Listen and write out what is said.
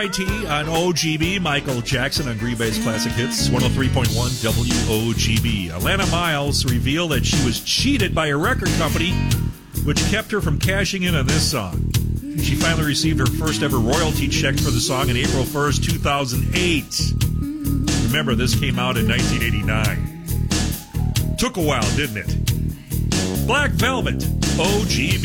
IT on OGB, Michael Jackson on Green Bay's Classic Hits, 103.1 WOGB. Alana Miles revealed that she was cheated by a record company, which kept her from cashing in on this song. She finally received her first ever royalty check for the song on April 1st, 2008. Remember, this came out in 1989. Took a while, didn't it? Black Velvet, OGB.